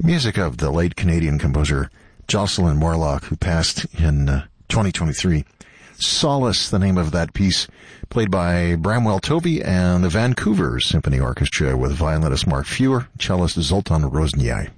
Music of the late Canadian composer Jocelyn Morlock, who passed in 2023. Solace, the name of that piece, played by Bramwell Tovey and the Vancouver Symphony Orchestra with violinist Mark Fewer, cellist Zoltan Rozniak.